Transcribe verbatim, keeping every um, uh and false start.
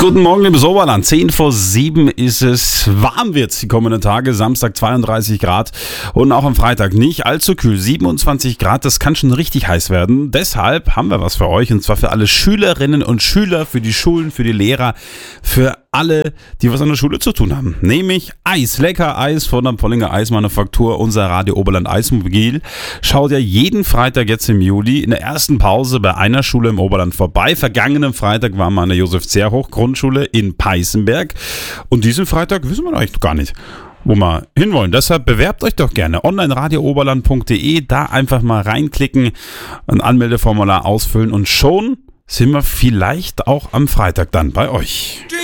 Guten Morgen, liebes Oberland. zehn vor sieben ist es. Warm wird's die kommenden Tage. Samstag zweiunddreißig Grad und auch am Freitag nicht allzu kühl. siebenundzwanzig Grad, das kann schon richtig heiß werden. Deshalb haben wir was für euch, und zwar für alle Schülerinnen und Schüler, für die Schulen, für die Lehrer, für alle, die was an der Schule zu tun haben. Nämlich Eis, lecker Eis von der Pollinger Eismanufaktur, unser Radio Oberland Eismobil. Schaut ja jeden Freitag jetzt im Juli in der ersten Pause bei einer Schule im Oberland vorbei. Vergangenen Freitag waren wir an der Josef-Zerhoch Grundschule in Peißenberg. Und diesen Freitag wissen wir eigentlich noch gar nicht, wo wir hinwollen. Deshalb bewerbt euch doch gerne. online radio oberland punkt de, da einfach mal reinklicken, ein Anmeldeformular ausfüllen und schon sind wir vielleicht auch am Freitag dann bei euch.